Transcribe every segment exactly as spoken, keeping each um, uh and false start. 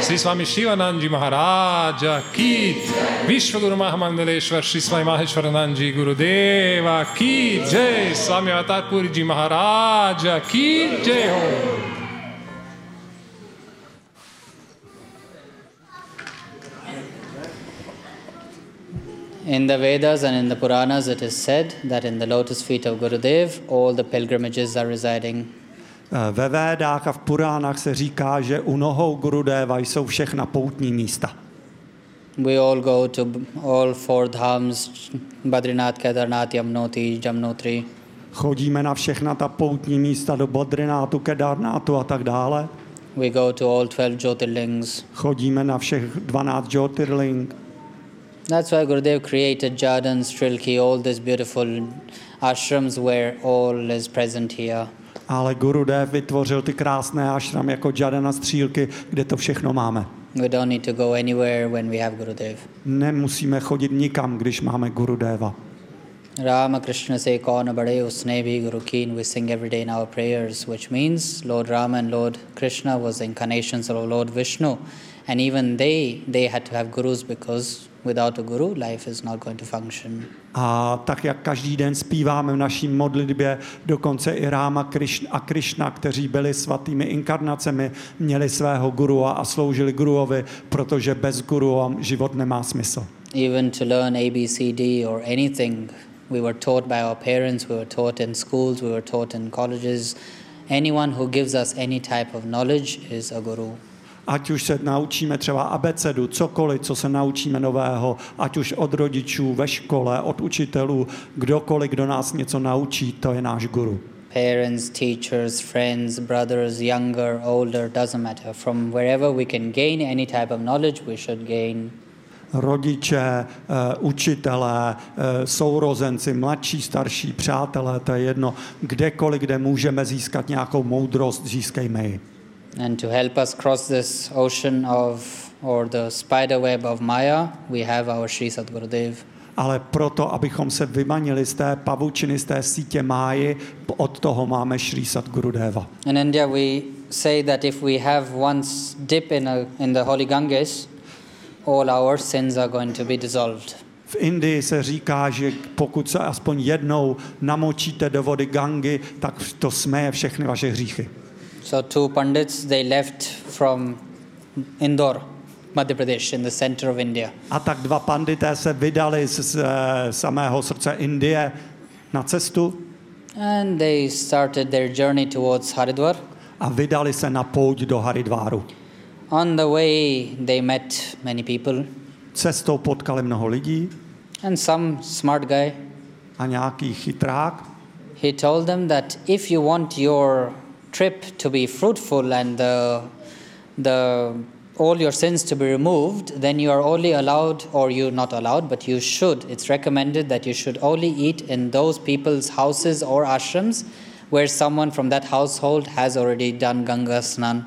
Sri Swami Shivananji Maharaja ki, Vishwaguru Mahamandaleshwar Sri Swami Maheshwarananji Gurudeva ki jai, Swami Avatarpurji Maharaja ki jai ho. In the Vedas and in the Puranas it is said that in the lotus feet of Gurudev all the pilgrimages are residing. Ve Védách a v Puránách se říká, že u nohou Gurudeva jsou všechna poutní místa. We all go to all four dhams, Badrinath, Kedarnath, Yamunoti, Jamnotri. Chodíme na všechna ta poutní místa do Badrinátu, Kedarnátu a tak dále. We go to all twelve Jyotirlings. Chodíme na všech dvanáct Jyotirling. That's why Gurudev created Jadan, Strilki, all these beautiful ashrams where all is present here. Ale Gurudev vytvořil ty krásné ashramy jako Jadana, Střílky, kde to všechno máme. We don't need to go anywhere when we have Gurudev. Nemusíme chodit nikam, když máme Gurudeva. Rama Krishna se kaun bade usne bhi Guru keen, we sing every day in our prayers, which means Lord Rama and Lord Krishna was the incarnations of Lord Vishnu, and even they they had to have gurus because without a guru life is not going to function. A tak jak každý den zpíváme v naší modlitbě, dokonce i Ráma Krišna a Krišna, kteří byli svatými inkarnacemi, měli svého guru a sloužili guruovi, protože bez guru život nemá smysl. Even to learn A B C D or anything, we were taught by our parents, we were taught in schools, we were taught in colleges. Anyone who gives us any type of knowledge is a guru. Ať už se naučíme třeba abecedu, cokoliv, co se naučíme nového, ať už od rodičů, ve škole, od učitelů, kdokoliv, kdo nás něco naučí, to je náš guru. Parents, teachers, friends, brothers, younger, older, doesn't matter. From wherever we can gain any type of knowledge, we should gain. Rodiče, učitelé, sourozenci, mladší, starší, přátelé, to je jedno. Kdekoliv, kde můžeme získat nějakou moudrost, získejme ji. And to help us cross this ocean of, or the spider web of Maya, we have our Sri Sadgurudev. Ale proto, abychom se vymanili z té pavučiny, z té sítě máji, od toho máme Sri Sadgurudeva. In India we say that if we have once dip in, a, in the holy Ganges, all our sins are going to be dissolved. V Indii se říká, že pokud se aspoň jednou namočíte do vody Gangy, tak to směje všechny vaše hříchy. So two pandits, they left from Indore, Madhya Pradesh, in the center of India. A tak dva pandité se vydali z, z samého srdce Indie na cestu. And they started their journey towards Haridwar. A vydali se na pouť do Haridváru. On the way they met many people. Cestou potkali mnoho lidí. And some smart guy. A nějaký chytrák. He told them that if you want your trip to be fruitful and the, the all your sins to be removed, then you are only allowed, or you're not allowed, but you should. It's recommended that you should only eat in those people's houses or ashrams where someone from that household has already done Ganga Snan.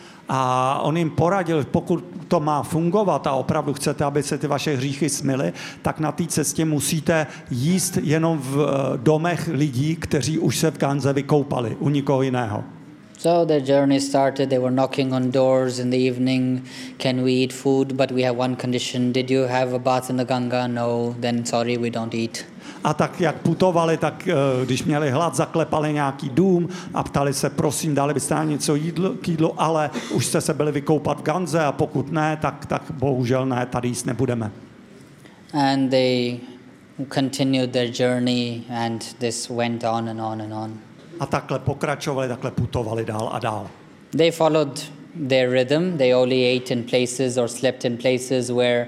A on jim poradil, pokud to má fungovat a opravdu chcete, aby se ty vaše hříchy smily, tak na té cestě musíte jíst jenom v domech lidí, kteří už se v Ganze vykoupali, u nikoho jiného. So their journey started, they were knocking on doors in the evening, can we eat food, but we have one condition, did you have a bath in the Ganga? No, then sorry, we don't eat. A tak jak putovali, tak když měli hlad, zaklepali nějaký dům a ptali se, prosím, dali byste nám něco jídlo, k jídlu, ale už jste se byli vykoupat v Ganze a pokud ne, tak, tak bohužel ne, tady jíst nebudeme. And they continued their journey and this went on and on and on. A takhle pokračovali, takhle putovali dál a dál. They followed their rhythm. They only ate in places or slept in places where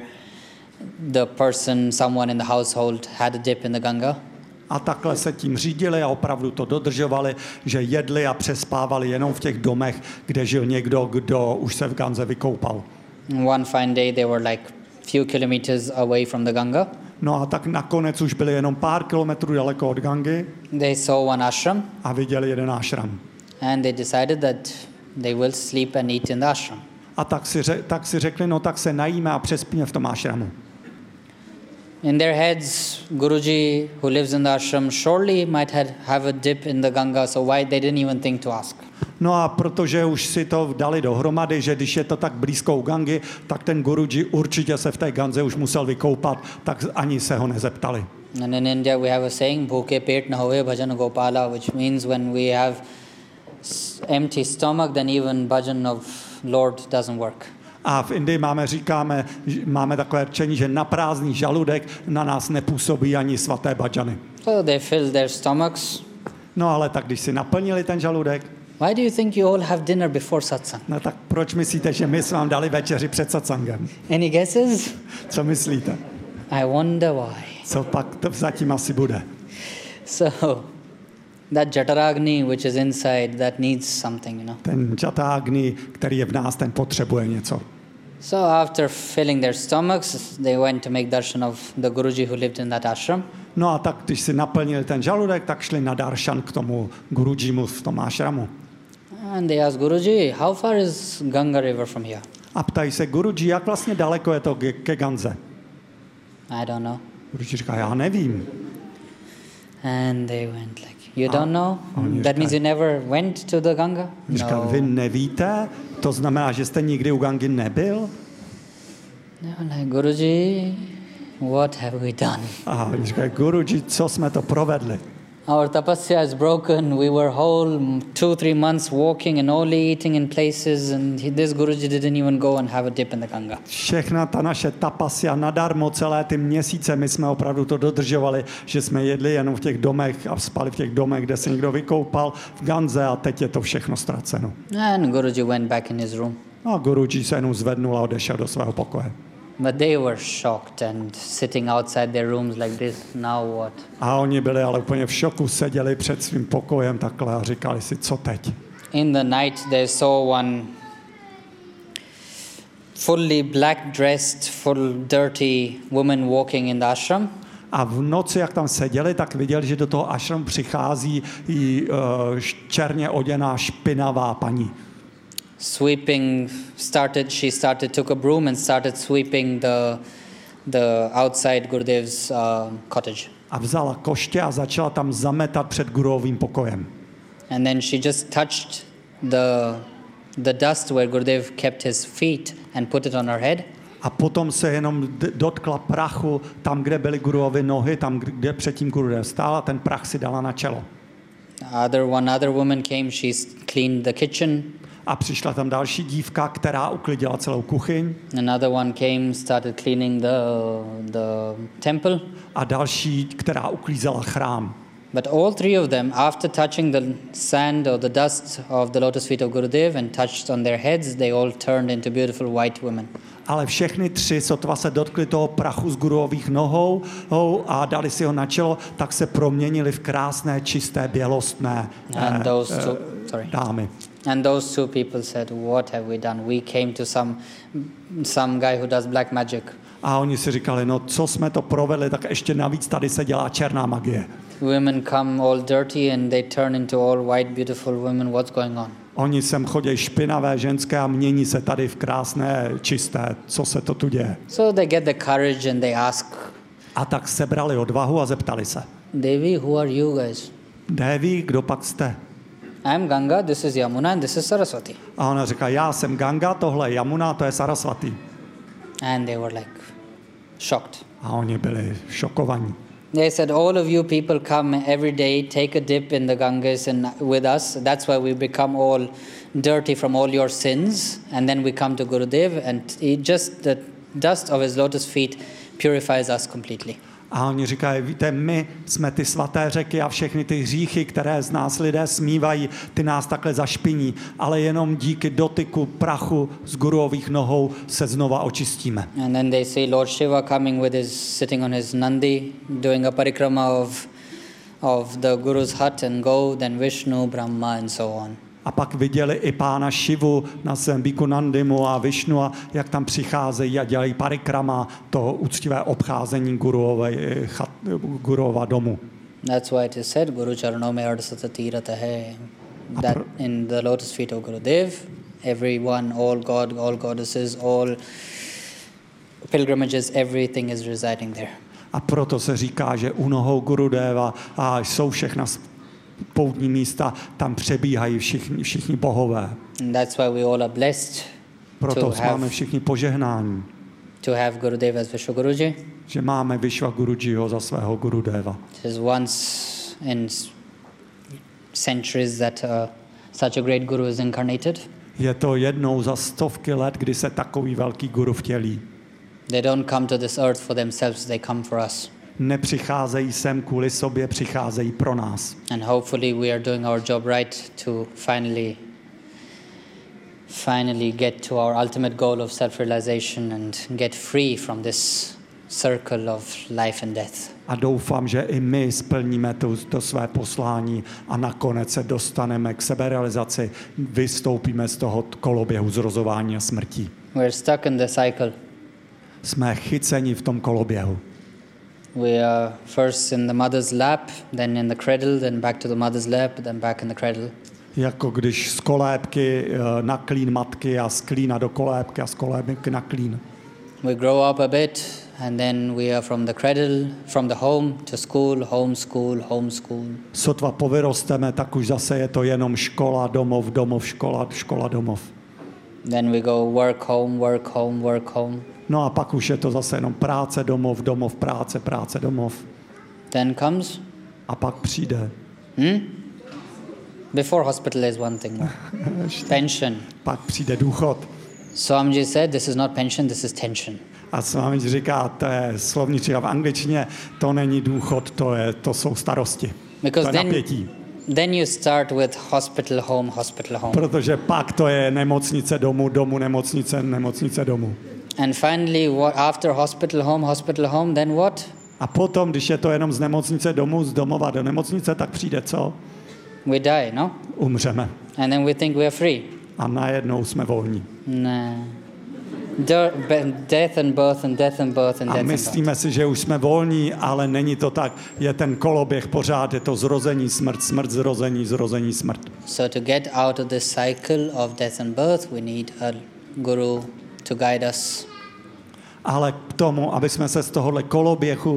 the person, someone in the household had a dip in the Ganga. A takhle se tím řídili a opravdu to dodržovali, že jedli a přespávali jenom v těch domech, kde žil někdo, kdo už se v Ganze vykoupal. One fine day they were like few kilometers away from the Ganga. No a tak nakonec už byli jenom pár kilometrů daleko od Gangy. They saw one ashram. A viděli jeden ashram. And they decided that they will sleep and eat in the ashram. A tak si, tak si řekli, no tak se najíme a přespíme v tom ashramu. In their heads, Guruji, who lives in the ashram, surely might had, have a dip in the Ganga, so why they didn't even think to ask. No a protože už si to dali dohromady, že když je to tak blízko u Gangy, tak ten Guruji určitě se v té Ganze už musel vykoupat, tak ani se ho nezeptali. And in India we have a saying, Bhuke pet na hoye bhajan gopala, which means when we have empty stomach, then even bhajan of Lord doesn't work. A v Indii máme, říkáme, máme takové řečení, že na prázdný žaludek na nás nepůsobí ani svaté bhajany. So they fill their stomachs. No ale tak když si naplnili ten žaludek, Why do you think you all have dinner before satsang? no tak proč myslíte, že my jsme vám dali večeři před satsangem? Any guesses? Co myslíte? I wonder why. Co pak to zatím asi bude? So, that Jataragni which is inside, that needs something, you know. Ten Jatágni, který je v nás, ten potřebuje něco. So after filling their stomachs, they went to make darshan of the Guruji who lived in that ashram. No a tak, když si naplnili ten žaludek, tak šli na darshan k tomu Gurujimu v tom ashramu. And they asked Guruji, how far is Ganga river from here? A ptají se Guruji, jak vlastně daleko je to ke, ke Ganze. I don't know. Guruji říká, já nevím. And they went like, you Ah, don't know? oni That means říkají- you never went to the Ganga? Říká, No. vy nevíte? To znamená, že jste nikdy u Gangy nebyl? They were like, Guruji, what have we done? A oni říkají, Guruji, co jsme to provedli? Our tapasya is broken. We were whole mm, two, three months walking and only eating in places, and he, this Guruji didn't even go and have a dip in the Ganga. Všechna ta naše tapasya nadarmo, celé ty měsíce, my jsme opravdu to dodržovali, že jsme jedli jenom v těch domech a spali v těch domech, kde se někdo vykoupal v Ganze a teď je to všechno ztraceno. And Guruji went back in his room. A Guruji se jenom zvednul a odešel do svého pokoje. But they were shocked and sitting outside their rooms like this. Now what? A oni byli ale úplně v šoku, seděli před svým pokojem takhle a říkali si, co teď? In the night, they saw one fully black dressed, full dirty woman walking in the ashram. A v noci, jak tam seděli, tak viděli, že do toho ashramu přichází i uh, černě oděná špinavá paní. Sweeping, started, she started, took a broom and started sweeping the, the outside Gurudev's uh, cottage. A vzala koště a začala tam zametat před Guruovým pokojem. And then she just touched the, the dust where Gurudev kept his feet and put it on her head. A potom se jenom d- dotkla prachu tam, kde byly Guruovy nohy, tam, kde předtím Gurudev stál, a ten prach si dala na čelo. Other, one other woman came, she cleaned the kitchen. A přišla tam další dívka, která uklidila celou kuchyň. Another one came, started cleaning the, the temple. A další, která uklízela chrám. But all three of them, after touching the sand or the dust of the lotus feet of Gurudev and touched on their heads, they all turned into beautiful white women. Ale všechny tři, sotva se dotkli toho prachu z Guruových nohou a dali si ho na čelo, tak se proměnili v krásné, čisté, bělostné And eh, those eh, two, sorry. dámy. And those two people said, what have we done? We came to some, some guy who does black magic. A oni si říkali, no co jsme to provedli, tak ještě navíc tady se dělá černá magie. Women come all dirty and they turn into all white, beautiful women. What's going on? Oni sem chodí špinavé ženské a mění se tady v krásné, čisté. Co se to tu děje? So they get the courage and they ask, A tak sebrali odvahu a zeptali se. Devi, who are you guys? Devi, kdo pak jste? I'm Ganga, this is Yamuna, and this is Saraswati. A ona říká, já jsem Ganga, tohle je Yamuna, to je Saraswati. And they were like shocked. A oni byli šokovaní. They said, all of you people come every day, take a dip in the Ganges and with us. That's why we become all dirty from all your sins. And then we come to Gurudev, and he just the dust of his lotus feet purifies us completely. A oni říkají, víte, my jsme ty svaté řeky a všechny ty hříchy, které z nás lidé smívají, ty nás takhle zašpiní, ale jenom díky dotyku prachu z Guruových nohou se znova očistíme. And then they see Lord Shiva coming with his, sitting on his Nandi, doing a parikrama of, of the Guru's hut and go, then Vishnu, Brahma and so on. A pak viděli i pána Šivu na svém bíku Nandimu a Višnu, a jak tam přicházejí a dělají parikrama, to úctivé obcházení Guruové, chat, Guruova domu. That's why it is said, Guru Charano me ardasata tiratahe. That in the lotus feet of Gurudev, everyone, all God, all goddesses, all pilgrimages, everything is residing there. A proto se říká, že u nohou Gurudeva a jsou všechna poutní místa, tam přebíhají všichni, všichni bohové. And that's why we all are blessed Proto to máme have, všichni požehnání, to have Gurudeva as Vishwa Guruji. že máme Vishwa Gurujiho za svého Gurudeva. It is once in s- centuries that uh, such a great guru is incarnated. Je to jednou za stovky let, kdy se takový velký guru vtělí. They don't come to this earth for themselves, they come for us. Nepřicházejí sem kvůli sobě, přicházejí pro nás. And hopefully we are doing our job right to finally finally get to our ultimate goal of self-realization and get free from this circle of life and death. A doufám, že i my splníme to, to své poslání a nakonec se dostaneme k seberealizaci, vystoupíme z toho koloběhu zrozování a smrti. We're stuck in the cycle. Jsme chyceni v tom koloběhu. We are first in the mother's lap, then in the cradle, then back to the mother's lap, then back in the cradle. Jako když z kolébky na klín matky a z klína do kolébky a z kolébky na klín. We grow up a bit, and then we are from the cradle, from the home to school, home, school, home, school. Sotva povyrosteme, tak už zase je to jenom škola, domov, domov, škola, škola, domov. Then we go work, home, work, home, work, home. No a pak už je to zase jenom práce, domov, domov, práce, práce, domov. Then comes, A pak přijde. hmm? Before hospital is one thing more. Pension. Pak přijde důchod. Swamiji said, this is not pension, this is tension. A s vámi říká, to je slovníčka v angličtině, to není důchod, to, je, to jsou starosti. To Because je then, napětí. then you start with hospital, home, hospital, home. Protože pak to je nemocnice domů, domů, nemocnice, nemocnice domů. And finally, what, after hospital, home, hospital, home, then what? A potom, když je to jenom z nemocnice domů, z domova do nemocnice, tak přijde co? We die, no? Umřeme. And then we think we are free. A najednou jsme volní. Nah. De- be- death and birth and death and birth and A death and birth. myslíme si, že už jsme volní, ale není to tak. Je ten koloběh pořád, je to zrození, smrt, smrt, zrození, zrození, smrt. So to get out of this cycle of death and birth, we need a guru to guide us. Ale k tomu, aby jsme se z tohohle koloběhu